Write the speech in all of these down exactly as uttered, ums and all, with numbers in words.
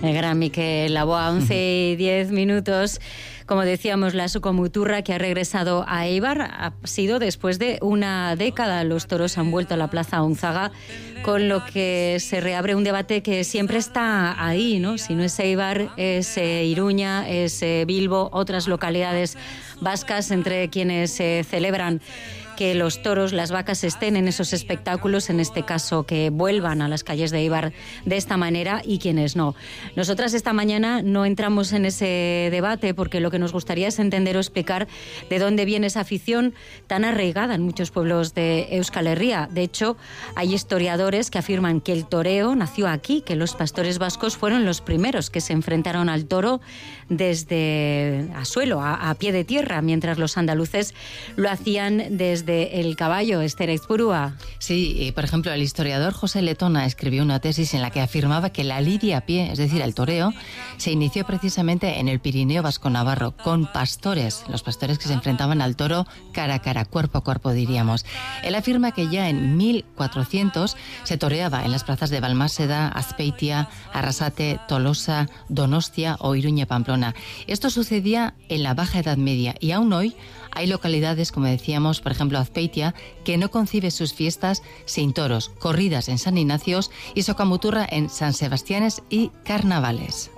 El gran Miquel Laboa, once y diez minutos. Como decíamos, la Socomuturra, que ha regresado a Eibar, ha sido después de una década. Los toros han vuelto a la Plaza Unzaga, con lo que se reabre un debate que siempre está ahí, ¿no? Si no es Eibar, es eh, Iruña, es eh, Bilbo, otras localidades vascas entre quienes eh, celebran que los toros, las vacas estén en esos espectáculos, en este caso que vuelvan a las calles de Eibar de esta manera, y quienes no. Nosotras esta mañana no entramos en ese debate porque lo que nos gustaría es entender o explicar de dónde viene esa afición tan arraigada en muchos pueblos de Euskal Herria. De hecho, hay historiadores que afirman que el toreo nació aquí, que los pastores vascos fueron los primeros que se enfrentaron al toro desde a suelo, a, a pie de tierra, mientras los andaluces lo hacían desde el caballo. Esther Aizpurua. Sí, por ejemplo, el historiador José Letona escribió una tesis en la que afirmaba que la lidia a pie, es decir, el toreo, se inició precisamente en el Pirineo vasco-navarro, con pastores, los pastores que se enfrentaban al toro cara a cara, cuerpo a cuerpo, diríamos. Él afirma que ya en mil cuatrocientos se toreaba en las plazas de Balmaseda, Azpeitia, Arrasate, Tolosa, Donostia o Iruña-Pamplona. Esto sucedía en la Baja Edad Media y aún hoy hay localidades, como decíamos, por ejemplo Azpeitia, que no concibe sus fiestas sin toros, corridas en San Ignacios y Socomuturra en San Sebastiánes y carnavales.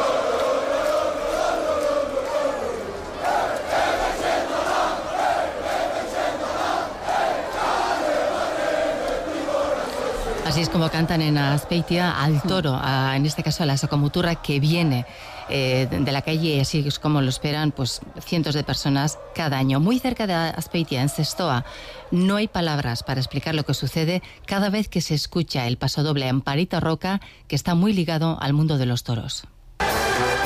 Así es como cantan en Azpeitia al toro, a, en este caso a la Socomuturra, que viene eh, de la calle, y así es como lo esperan pues cientos de personas cada año. Muy cerca de Azpeitia, en Zestoa, no hay palabras para explicar lo que sucede cada vez que se escucha el pasodoble Amparita Roca, que está muy ligado al mundo de los toros.